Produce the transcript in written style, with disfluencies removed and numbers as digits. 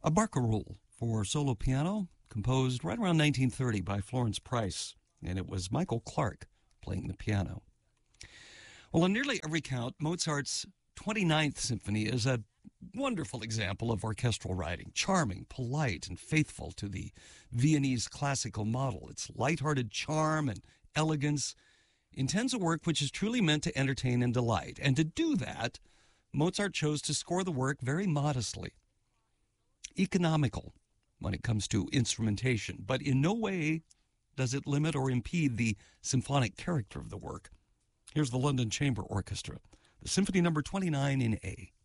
A barcarolle for solo piano, composed right around 1930 by Florence Price, and it was Michael Clark playing the piano. Well, on nearly every count, Mozart's 29th Symphony is a wonderful example of orchestral writing, charming, polite, and faithful to the Viennese classical model. Its lighthearted charm and elegance intends a work which is truly meant to entertain and delight. And to do that, Mozart chose to score the work very modestly, economical when it comes to instrumentation, but in no way does it limit or impede the symphonic character of the work. Here's the London Chamber Orchestra, the Symphony Number 29 in A.